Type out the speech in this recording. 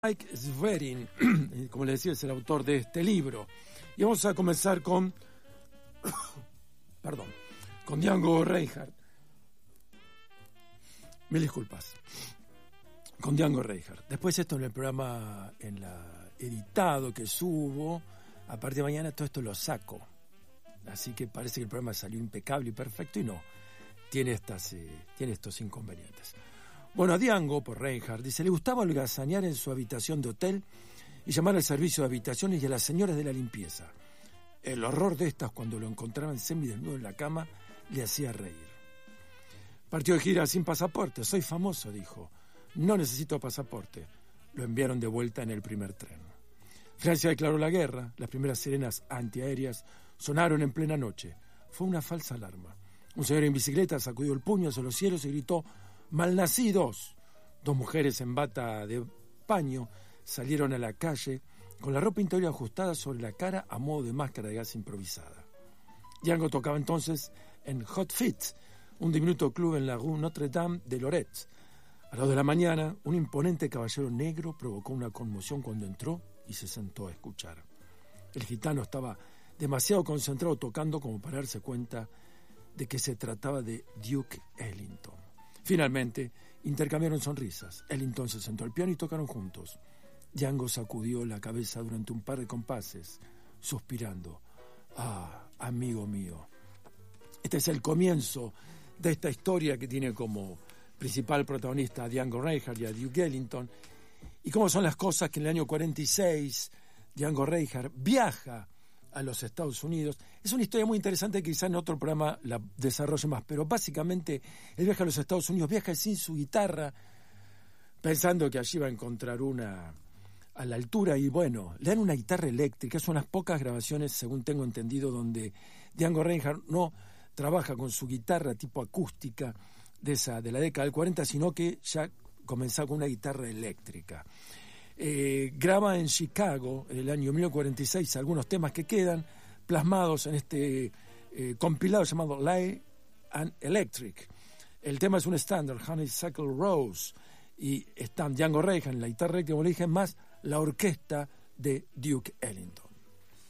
Mike Sverin, como le decía, es el autor de este libro. Y vamos a comenzar con Django Reinhardt. Mil disculpas. Con Django Reinhardt. Después esto en el programa, en la editado que subo, a partir de mañana todo esto lo saco. Así que parece que el programa salió impecable y perfecto y no. Tiene estos inconvenientes. Bueno, a Django, por Reinhardt, dice, le gustaba holgazanear en su habitación de hotel y llamar al servicio de habitaciones y a las señoras de la limpieza. El horror de estas cuando lo encontraban semidesnudo en la cama le hacía reír. Partió de gira sin pasaporte. Soy famoso, dijo. No necesito pasaporte. Lo enviaron de vuelta en el primer tren. Francia declaró la guerra. Las primeras sirenas antiaéreas sonaron en plena noche. Fue una falsa alarma. Un señor en bicicleta sacudió el puño hacia los cielos y gritó: ¡malnacidos! Dos mujeres en bata de paño salieron a la calle con la ropa interior ajustada sobre la cara a modo de máscara de gas improvisada. Django tocaba entonces en Hot Fit, un diminuto club en la rue Notre-Dame de Lorette. A las 2 de la mañana, un imponente caballero negro provocó una conmoción cuando entró y se sentó a escuchar. El gitano estaba demasiado concentrado tocando como para darse cuenta de que se trataba de Duke Ellington. Finalmente, intercambiaron sonrisas. Ellington se sentó al piano y tocaron juntos. Django sacudió la cabeza durante un par de compases, suspirando. ¡Ah, amigo mío! Este es el comienzo de esta historia que tiene como principal protagonista a Django Reinhardt y a Duke Ellington. Y cómo son las cosas que en el año 46 Django Reinhardt viaja a los Estados Unidos. Es una historia muy interesante que quizá en otro programa la desarrolle más, pero básicamente él viaja a los Estados Unidos, viaja sin su guitarra, pensando que allí va a encontrar una a la altura, y bueno, le dan una guitarra eléctrica. Son las pocas grabaciones, según tengo entendido, donde Django Reinhardt no trabaja con su guitarra tipo acústica de la década del 40, sino que ya comenzaba con una guitarra eléctrica. Graba en Chicago en el año 1946 algunos temas que quedan plasmados en este compilado llamado Light and Electric. El tema es un estándar, Honeysuckle Rose, y están Django Reinhardt en la guitarra eléctrica, como le dije, más la orquesta de Duke Ellington.